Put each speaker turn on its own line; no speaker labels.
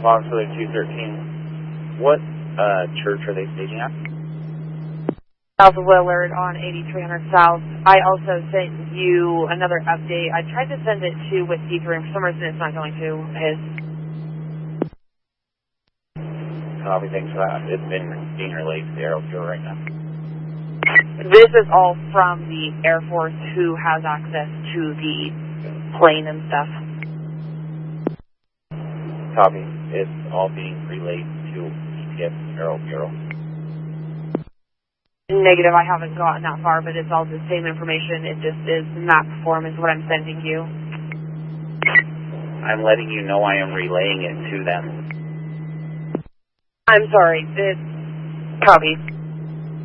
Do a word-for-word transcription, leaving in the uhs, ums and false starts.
Long Southern two thirteen. What uh, church are they staging at?
South Willard on eighty-three hundred South. I also sent you another update. I tried to send it to Whiskey three, and for some reason it's not going to. His.
Copy, thanks for that. It's been being relayed to the Aero Bureau right now.
This is all from the Air Force, who has access to the plane and stuff.
Copy. It's all being relayed to E T S Aero Bureau.
Negative, I haven't gotten that far, but it's all the same information. It just is map form is what I'm sending you.
I'm letting you know I am relaying it to them.
I'm sorry. It's copy.